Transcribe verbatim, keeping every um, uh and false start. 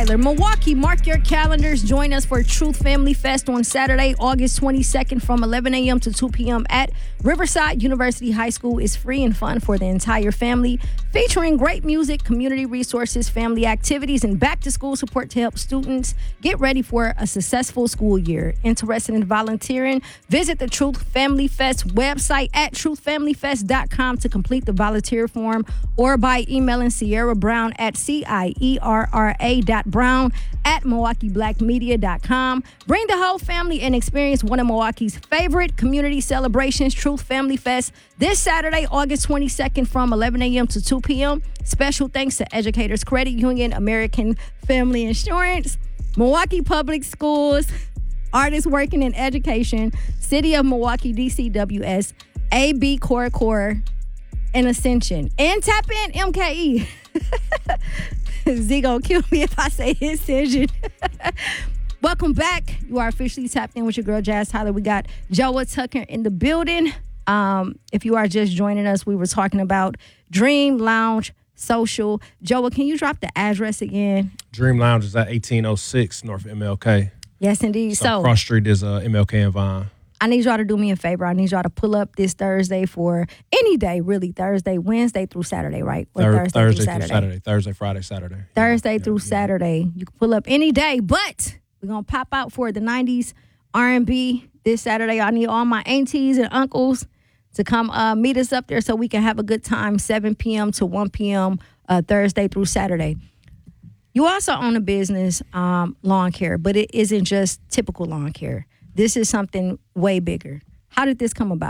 Tyler. Milwaukee, mark your calendars. Join us for Truth Family Fest on Saturday, August twenty-second from eleven a.m. to two p.m. at Riverside University High School. Is free and fun for the entire family, featuring great music, community resources, family activities, and back-to-school support to help students get ready for a successful school year. Interested in volunteering? Visit the Truth Family Fest website at truth family fest dot com to complete the volunteer form, or by emailing Sierra Brown at C I E R R A dot Brown at Milwaukee Black Media dot com. Bring the whole family and experience one of Milwaukee's favorite community celebrations, Truth Family Fest, this Saturday, August twenty-second from eleven a.m. to two p.m. Special thanks to Educators Credit Union, American Family Insurance, Milwaukee Public Schools, Artists Working in Education, City of Milwaukee, D C W S, A B Core Core, and Ascension. And tap in M K E. Z gonna kill me if I say Ascension. Welcome back. You are officially tapped in with your girl, Jazz Tyler. We got Joa Tucker in the building. Um, if you are just joining us, we were talking about Dream Lounge Social. Joa, can you drop the address again? Dream Lounge is at eighteen oh six North M L K. Yes, indeed. So, So cross street is uh, M L K and Vine. I need y'all to do me a favor. I need y'all to pull up this Thursday for any day, really. Thursday, Wednesday through Saturday, right? Or Thur- Thursday, Thursday through Saturday. through Saturday. Thursday, Friday, Saturday. Thursday Yeah, through yeah, Saturday. You can pull up any day, but we're going to pop out for the nineties R and B this Saturday. I need all my aunties and uncles to come uh, meet us up there so we can have a good time, seven p.m. to one p.m. Uh, Thursday through Saturday. You also own a business, um, lawn care, but it isn't just typical lawn care. This is something way bigger. How did this come about?